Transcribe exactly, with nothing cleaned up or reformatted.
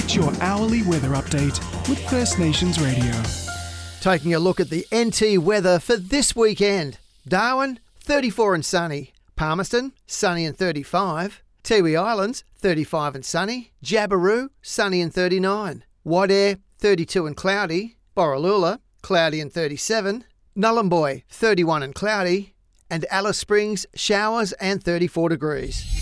Get your hourly weather update with First Nations Radio. Taking a look at the N T weather for this weekend. Darwin, thirty-four and sunny. Palmerston, sunny and thirty-five. Tiwi Islands, thirty-five and sunny. Jabiru, sunny and thirty-nine. Wadair, thirty-two and cloudy. Borroloola, cloudy and thirty-seven. Nullumboy, thirty-one and cloudy. And Alice Springs, showers and thirty-four degrees.